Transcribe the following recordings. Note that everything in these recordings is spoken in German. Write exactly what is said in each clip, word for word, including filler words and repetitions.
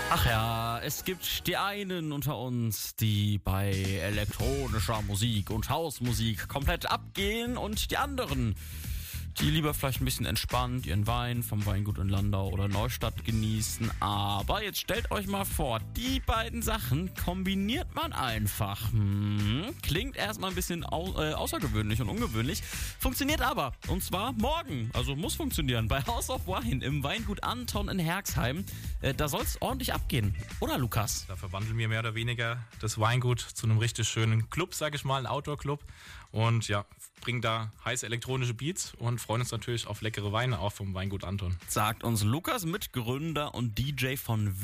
Ach ja, es gibt die einen unter uns, die bei elektronischer Musik und Hausmusik komplett abgehen und die anderen, die lieber vielleicht ein bisschen entspannt ihren Wein vom Weingut in Landau oder Neustadt genießen. Aber jetzt stellt euch mal vor, die beiden Sachen kombiniert man einfach. Hm, klingt erstmal ein bisschen au- äh, außergewöhnlich und ungewöhnlich, funktioniert aber. Und zwar morgen, also muss funktionieren, bei House of Wine im Weingut Anton in Herxheim. Äh, da soll es ordentlich abgehen, oder Lukas? Da verwandeln wir mehr oder weniger das Weingut zu einem richtig schönen Club, sag ich mal, ein Outdoor-Club. Und ja, bringen da heiße elektronische Beats und freuen uns natürlich auf leckere Weine auch vom Weingut Anton. Sagt uns Lukas, Mitgründer und D J von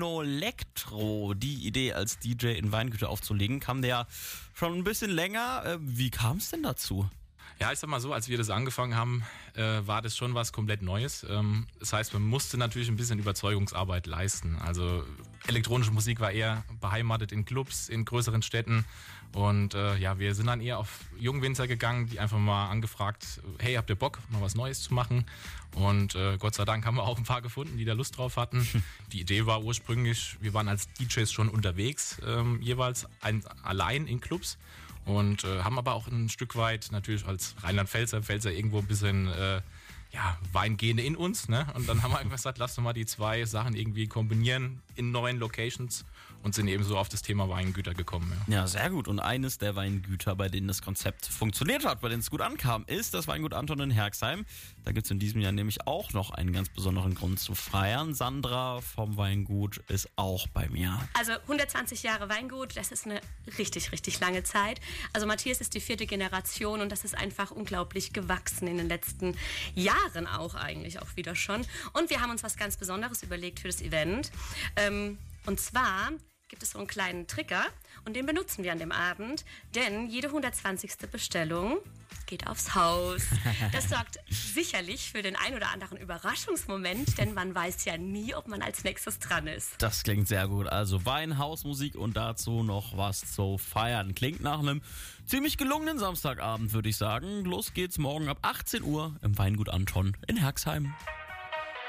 Vinolectro. Die Idee, als D J in Weingüter aufzulegen, kam der schon ein bisschen länger. Äh, Wie kam es denn dazu? Ja, ich sag mal so, als wir das angefangen haben, äh, war das schon was komplett Neues. Ähm, das heißt, man musste natürlich ein bisschen Überzeugungsarbeit leisten. Also elektronische Musik war eher beheimatet in Clubs, in größeren Städten. Und äh, ja, wir sind dann eher auf Jungwinzer gegangen, die einfach mal angefragt, hey, habt ihr Bock, mal was Neues zu machen? Und äh, Gott sei Dank haben wir auch ein paar gefunden, die da Lust drauf hatten. Die Idee war ursprünglich, wir waren als D Js schon unterwegs, ähm, jeweils ein, allein in Clubs. Und äh, haben aber auch ein Stück weit natürlich als Rheinland-Pfälzer, Pfälzer irgendwo ein bisschen äh, ja, Weingene in uns. Ne? Und dann haben wir einfach gesagt, lass doch mal die zwei Sachen irgendwie kombinieren in neuen Locations und sind eben so auf das Thema Weingüter gekommen. Ja. Ja, sehr gut. Und eines der Weingüter, bei denen das Konzept funktioniert hat, bei denen es gut ankam, ist das Weingut Anton in Herxheim. Da gibt's in diesem Jahr nämlich auch noch einen ganz besonderen Grund zu feiern. Sandra vom Weingut ist auch bei mir. Also hundertzwanzig Jahre Weingut, das ist eine richtig, richtig lange Zeit. Also Matthias ist die vierte Generation und das ist einfach unglaublich gewachsen in den letzten Jahren auch eigentlich auch wieder schon. Und wir haben uns was ganz Besonderes überlegt für das Event. Ähm, und zwar gibt es so einen kleinen Trigger und den benutzen wir an dem Abend, denn jede hundertzwanzigste Bestellung geht aufs Haus. Das sorgt sicherlich für den ein oder anderen Überraschungsmoment, denn man weiß ja nie, ob man als nächstes dran ist. Das klingt sehr gut. Also Wein, Hausmusik und dazu noch was zu feiern. Klingt nach einem ziemlich gelungenen Samstagabend, würde ich sagen. Los geht's morgen ab achtzehn Uhr im Weingut Anton in Herxheim.